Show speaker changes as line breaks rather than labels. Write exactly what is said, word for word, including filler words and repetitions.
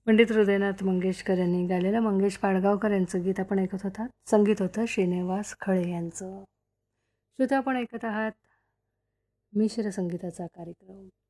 पंडित हृदयनाथ मंगेशकर यांनी गायलेलं मंगेश पाडगावकर यांचं गीत आपण ऐकत होता. संगीत होतं श्रीनिवास खळे यांचं. श्रोते, आपण ऐकत आहात मिश्र संगीताचा कार्यक्रम.